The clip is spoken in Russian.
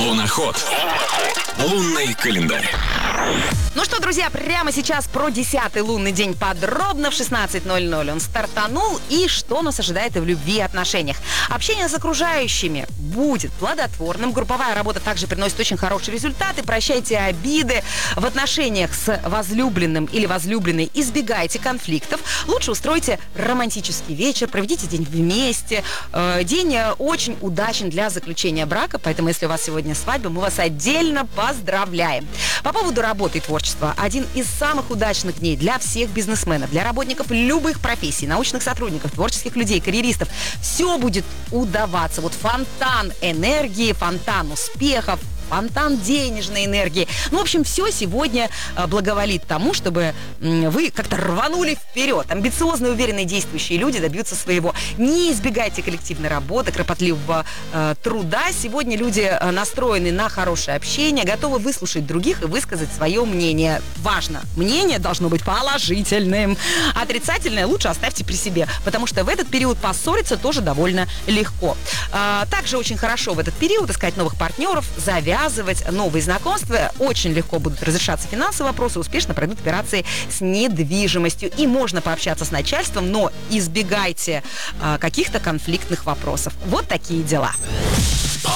Луноход. Лунный календарь. Ну что, друзья, прямо сейчас про 10-й лунный день подробно в 16:00 он стартанул. И что нас ожидает и в любви и отношениях? Общение с окружающими будет плодотворным. Групповая работа также приносит очень хорошие результаты. Прощайте обиды. В отношениях с возлюбленным или возлюбленной избегайте конфликтов. Лучше устройте романтический вечер, проведите день вместе. День очень удачен для заключения брака, поэтому если у вас сегодня свадьба, мы вас отдельно поздравляем. По поводу работы и творчества. Один из самых удачных дней для всех бизнесменов, для работников любых профессий, научных сотрудников, творческих людей, карьеристов. Все будет удаваться. Вот фонтан энергии, фонтан успехов, фонтан денежной энергии. Ну, в общем, все сегодня благоволит тому, чтобы вы как-то рванули вперед. Амбициозные, уверенные, действующие люди добьются своего. Не избегайте коллективной работы, кропотливого труда. Сегодня люди настроены на хорошее общение, готовы выслушать других и высказать свое мнение. Важно, мнение должно быть положительным. Отрицательное лучше оставьте при себе, потому что в этот период поссориться тоже довольно легко. Также очень хорошо в этот период искать новых партнеров, завязывать новые знакомства. Очень легко будут разрешаться финансовые вопросы, успешно пройдут операции с недвижимостью. И можно пообщаться с начальством, но избегайте каких-то конфликтных вопросов. Вот такие дела.